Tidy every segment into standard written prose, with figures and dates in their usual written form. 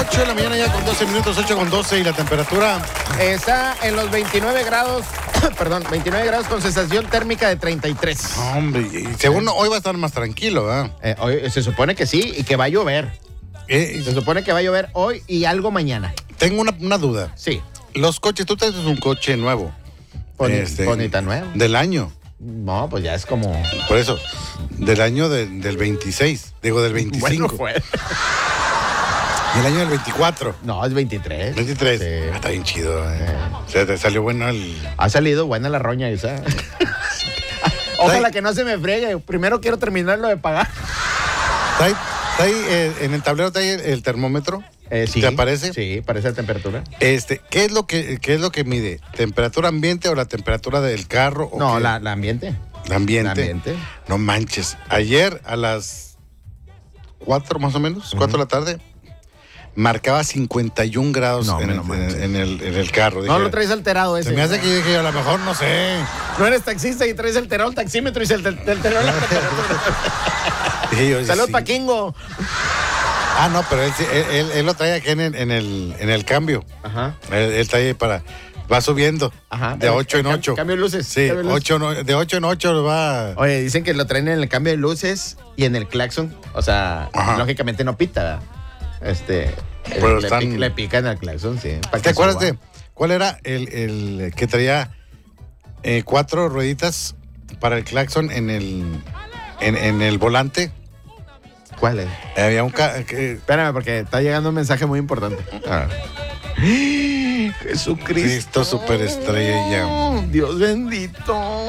8 de la mañana ya con 12 minutos, 8 con 12 y la temperatura está en los 29 grados, perdón, 29 grados con sensación térmica de 33. Hombre, y según hoy va a estar más tranquilo, ¿verdad? Hoy se supone que sí y que va a llover. Se supone que va a llover hoy y algo mañana. Tengo una duda. Sí. Los coches, tú traes un coche nuevo. Bonita nuevo. Del año. No, pues ya es como... Por eso, del año del 26, digo del 25. Bueno, fue. Y el año del 24. No, es 23. 23. Sí. Está bien chido. O sea, te salió bueno el... Ha salido buena la roña esa. Ojalá que no se me friegue. Primero quiero terminarlo de pagar. ¿Está ahí en el tablero está ahí el termómetro? Sí. ¿Te aparece? Sí, aparece la temperatura. ¿Qué es lo que mide? ¿Temperatura ambiente o la temperatura del carro? No, la ambiente. ¿La ambiente? La ambiente. No manches. Ayer a las 4 más o menos, 4 de la tarde, marcaba 51 grados en el carro. No lo traes alterado ese. Se me hace que dije, a lo mejor no sé. No eres taxista y traes alterado el taxímetro y se alteró la temperatura. Salud, sí. Paquingo. Ah, no, pero él lo trae aquí en el cambio. Ajá. Él trae va subiendo. Ajá. De 8 en 8. Cambio de luces. Sí, de 8 en 8 va. Oye, dicen que lo traen en el cambio de luces y en el claxon. O sea, lógicamente no pita, ¿verdad? Le pica en el claxon, sí. ¿Te acuerdas de cuál era el que traía 4 rueditas para el claxon en el volante? ¿Cuál es? Había un... Espérame, porque está llegando un mensaje muy importante. Jesucristo. Superestrella. Dios bendito.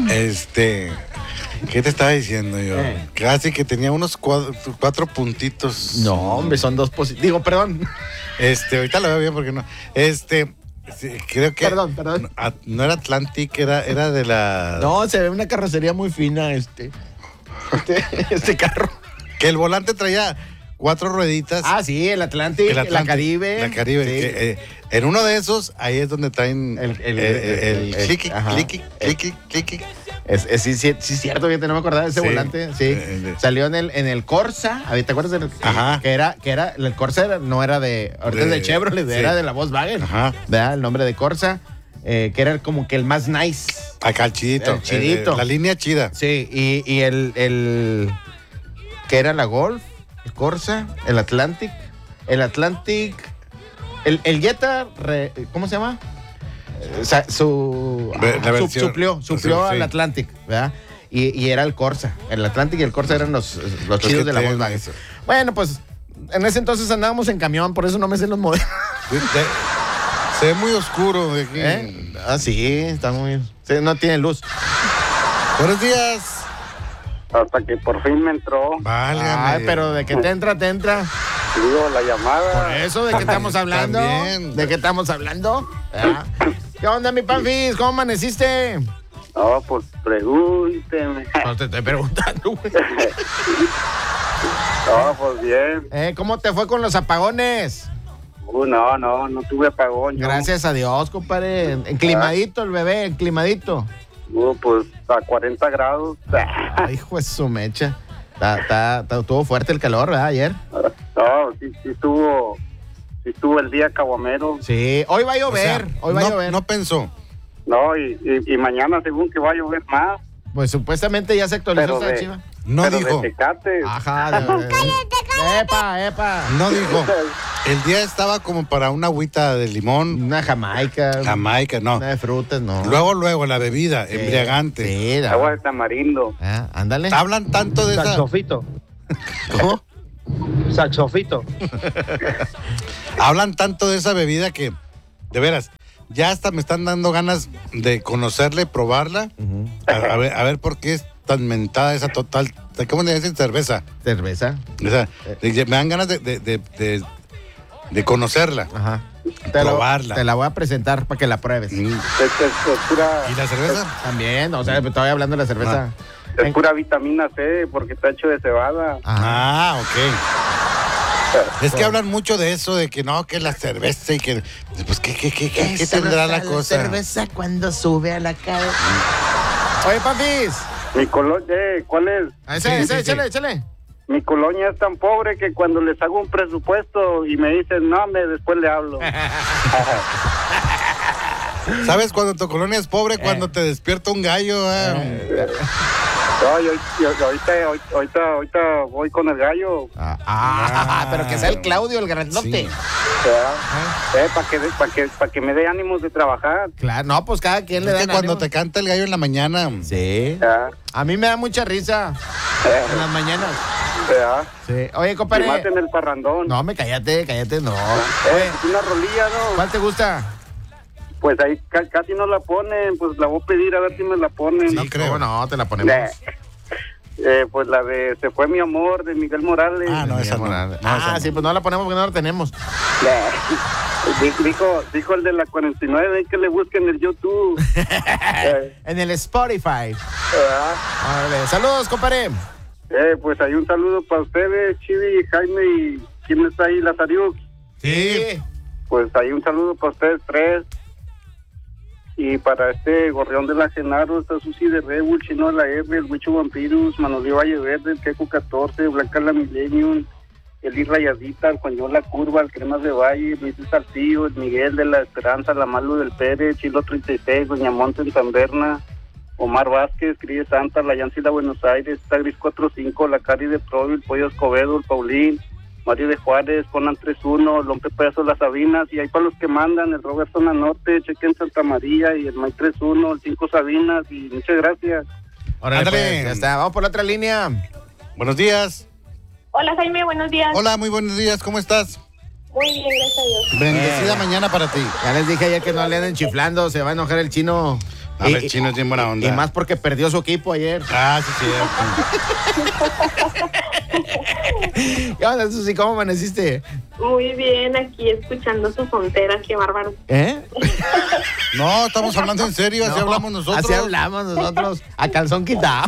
¿Qué te estaba diciendo yo? Casi que tenía unos 4 puntitos. No, hombre, son 2 positivos. Digo, perdón. Ahorita lo veo bien porque no. Sí, creo que... Perdón. No era Atlantic, era de la... No, se ve una carrocería muy fina este carro. Que el volante traía 4 rueditas. Ah, sí, el Atlantic, la Caribe. La Caribe. Sí. Que, en uno de esos, ahí es donde traen el clicky. Sí, es cierto, fíjate, no me acordaba de ese volante. Sí. Salió en el Corsa. ¿Te acuerdas del Ajá. que era el Corsa no era ahorita es de Chevrolet, era de la Volkswagen. Ajá. ¿Verdad? El nombre de Corsa, que era como que el más nice. Acá el chidito. El chidito. La línea chida. Sí, y el que era la Golf, el Corsa, el Atlantic, el Jetta, ¿cómo se llama? Suplió al Atlantic, ¿verdad? Y era el Corsa. El Atlantic y el Corsa eran los chidos de la Volkswagen. Bueno, pues en ese entonces andábamos en camión, por eso no me sé los modelos. Se ve muy oscuro de aquí. Ah, sí, está muy... Sí, no tiene luz. Buenos días. Hasta que por fin me entró. Válgame. Ay, pero ¿de qué te entra? Digo, la llamada. Por eso, ¿de qué estamos hablando? También. ¿De qué estamos hablando? ¿Qué onda, mi Panfis? ¿Cómo amaneciste? No, pues pregúnteme. No te estoy preguntando, güey. No, pues bien. ¿Cómo te fue con los apagones? No tuve apagón. Gracias a Dios, compadre. Enclimadito el bebé, enclimadito. Pues a 40 grados. Ay, hijo de su mecha. Estuvo fuerte el calor, ¿verdad? Ayer. No, sí estuvo el día caguamero. Sí, hoy va a llover. Va a llover. No pensó. No, y mañana según que va a llover más. Pues supuestamente ya se actualizó esta chiva. No pero dijo. de Tecate. Ajá. Epa. No dijo. El día estaba como para una agüita de limón. Una Jamaica. No. Una de frutas, no. Luego, la bebida, embriagante. Sí, Agua de tamarindo. Ándale. Hablan tanto de esa... Saxofito. ¿Cómo? Saxofito. Hablan tanto de esa bebida que, de veras, ya hasta me están dando ganas de conocerla y probarla. Uh-huh. A ver por qué es tan mentada esa total... ¿Cómo le dicen? Cerveza. O sea, me dan ganas de conocerla. Ajá. Probarla. Te la voy a presentar para que la pruebes. ¿Y la cerveza? También, o sea, estoy hablando de la cerveza. Es pura vitamina C porque está hecho de cebada. Ah, ok. Es que hablan mucho de eso, de que no, que la cerveza y que... Pues, ¿qué tendrá la cosa? La cerveza cuando sube a la cabeza. Oye, Pampis. Mi color, ¿cuál es? Échale. Mi colonia es tan pobre que cuando les hago un presupuesto y me dicen, no, después le hablo. ¿Sabes cuando tu colonia es pobre? Cuando te despierta un gallo. No, yo ahorita voy con el gallo. Pero que sea el Claudio, el grandote. Sí. Para que me dé ánimos de trabajar. Claro, no, pues cada quien le da. Es que cuando ánimo. te canta el gallo en la mañana. Sí. A mí me da mucha risa en las mañanas. Sí. Oye, Y compadre. más en el parrandón. No, cállate, no. Oye, Una rolilla, ¿no? ¿cuál te gusta? Pues ahí casi no la ponen, pues la voy a pedir a ver si me la ponen. Sí, creo. ¿Cómo no? Te la ponemos. Pues la de Se fue mi amor, de Miguel Morales. No, esa no. Sí, pues no la ponemos porque no la tenemos. Dijo el de la 49 que le busquen en el YouTube. En el Spotify. Órale. Saludos, compadre. Pues hay un saludo para ustedes, Chivi, Jaime y ¿quién está ahí? Lazariuk. Sí. Pues hay un saludo para ustedes tres. Y para este Gorrión de la Genaro, está Susi de Rebul, Chino de la R, el Huicho Vampirus, Manolio Valle Verde, el Queco 14, Blanca la Millennium, el Rayadita, el Juanjo La Curva, el Cremas de Valle, Luis Saltillo, el Miguel de la Esperanza, la Malu del Pérez, Chilo 36, Doña Monte en San Berna, Omar Vázquez, Cris Santa, la Yancila Buenos Aires, está Gris 45, la Cari de Pro, el Pollo Escobedo, el Paulín, Mario de Juárez, Conan 31, Lompe Pedazo Las Sabinas, y ahí para los que mandan, el Robert Zona Norte, Chequen Santa María, y el Mike 31, el 5 Sabinas, y muchas gracias. Órale, Ándale. pues, ya está. Vamos por la otra línea. Buenos días. Hola Jaime, buenos días. Hola, muy buenos días. ¿Cómo estás? Muy bien, gracias a Dios. Bendecida mañana para ti. Ya les dije ayer que no le anden chiflando, se va a enojar el chino. A ver, Chino es bien buena onda. Y más porque perdió su equipo ayer. Sí, cierto. ¿Qué onda, Susi? ¿Cómo amaneciste? Muy bien, aquí escuchando su frontera, qué bárbaro. No, estamos hablando en serio, así No, hablamos nosotros. Así hablamos nosotros, a calzón quitado.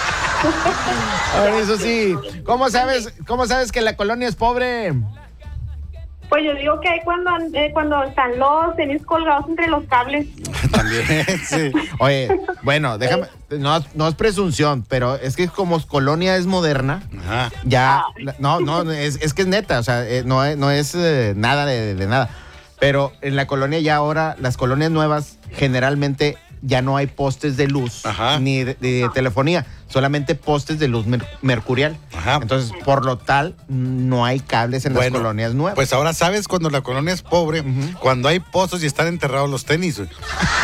Oye, Susi, ¿cómo sabes que la colonia es pobre? Pues yo digo que hay cuando están los tenis colgados entre los cables. También, sí. Oye, bueno, déjame, no es presunción, pero es que como colonia es moderna, Ajá. ya, es que es neta, o sea, no es nada de nada. Pero en la colonia ya ahora, las colonias nuevas, generalmente ya no hay postes de luz, Ajá. ni de telefonía, solamente postes de luz mercurial. Ajá. Entonces, por lo tal, no hay cables en las colonias nuevas. Pues ahora sabes cuando la colonia es pobre, cuando hay pozos y están enterrados los tenis. Güey.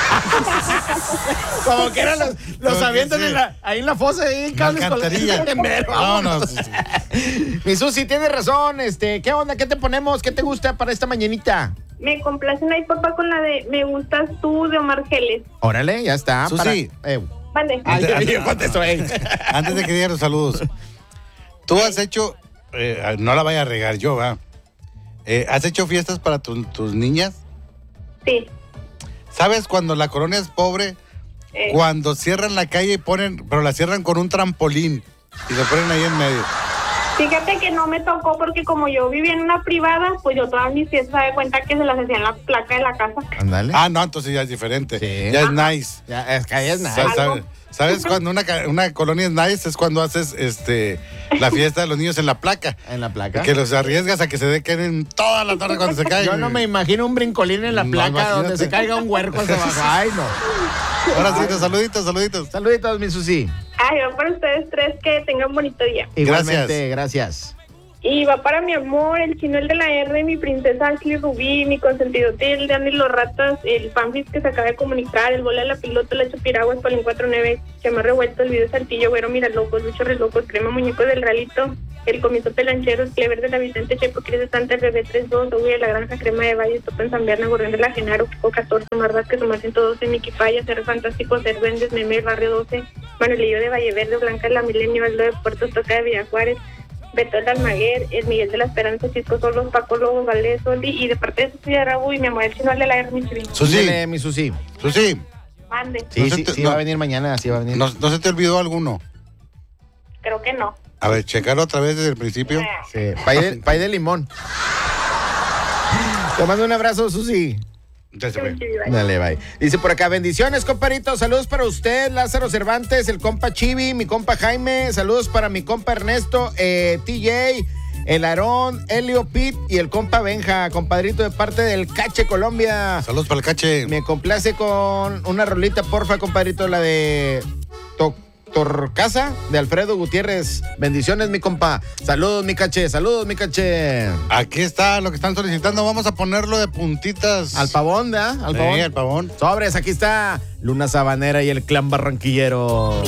Como que eran los Como avientan que sí. ahí en la fosa, ahí en La cables alcantarilla. Vámonos. No. Mi Susi, tienes razón. ¿Qué onda? ¿Qué te ponemos? ¿Qué te gusta para esta mañanita? Me complacen ahí, papá, con la de Me Gustas Tú, de Omar Geles. Órale, ya está. Susi. Mande. Antes de que diga los saludos, tú has hecho, no la vaya a regar yo, ¿va? ¿Has hecho fiestas para tus niñas? Sí. ¿Sabes cuando la colonia es pobre? Cuando cierran la calle y pero la cierran con un trampolín y lo ponen ahí en medio. Fíjate que no me tocó porque como yo vivía en una privada, pues yo todas mis fiestas me de cuenta que se las hacía en la placa de la casa. Ándale. No, entonces ya es diferente. Sí. Ya es nice. Ya, es que ahí es nada. ¿Sabes cuando una colonia es nice? Es cuando haces la fiesta de los niños en la placa. En la placa. Que los arriesgas a que se queden toda la tarde cuando se caigan. Yo no me imagino un brincolín en la No, placa imagínate. donde se caiga un huerco hacia abajo. Ay, no. Ahora sí, saluditos. Saluditos, mi Susi. Ay, va para ustedes tres, que tengan bonito día. Igualmente, gracias. Y va para mi amor, el Chino, el de la R, mi princesa Ashley Rubí, mi consentido el de Andy Los Ratas, el Panfis que se acaba de comunicar, el Bola de la Pilota, la Chupiraguas, Palín 49, Chema Revuelto, el Video Saltillo, Güero Mira Locos, Lucho Relocos, Crema Muñeco del Ralito, el Comiso Pelanchero, el Clever de la Vicente, Chepo Cris de Santa, el Bebé 32, Uy de la Granja, Crema de Valle, Topa en San Berna, Gorrión de la Genaro, Kiko 14, Omar Vázquez, Omar 112, Miki Falla, Ser Fantástico, Ser Vendes, Meme, Barrio 12, Manuelillo de Valle Verde, Blanca de la Milenio, Aldo de Puerto Toca de Villa Juárez, Beto el Almaguer, el Miguel de la Esperanza, Cisco Solos, Paco Lobos, Valdés, Soli, y de parte de Susi de Rabu y mi amor, el Chino, el de la R, mi chivito. Susi, mi Susi. Susi, Mande. Sí, No se te- sí no. va a venir mañana, sí va a venir. ¿no se te olvidó alguno? Creo que no. A ver, checarlo otra vez desde el principio. Sí, pay de limón. Te mando un abrazo, Susi. Ya se fue. Dale, bye. Dice por acá, bendiciones, compadrito. Saludos para usted, Lázaro Cervantes, el compa Chivi, mi compa Jaime. Saludos para mi compa Ernesto, TJ, el Aarón, Helio, Pit y el compa Benja, compadrito de parte del Cache, Colombia. Saludos para el Cache. Me complace con una rolita, porfa, compadrito, la de Torcasa de Alfredo Gutiérrez. Bendiciones, mi compa. Saludos, mi Cache. Saludos, mi Cache. Aquí está lo que están solicitando. Vamos a ponerlo de puntitas. Al pavón, ¿verdad? Al pavón. Sobres, aquí está Luna Sabanera y el clan barranquillero.